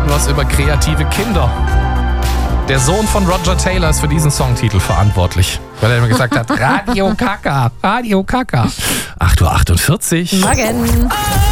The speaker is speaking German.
was über kreative Kinder. Der Sohn von Roger Taylor ist für diesen Songtitel verantwortlich, weil er immer gesagt hat, Radio Kaka, Radio Kaka. 8:48 Uhr. Morgen.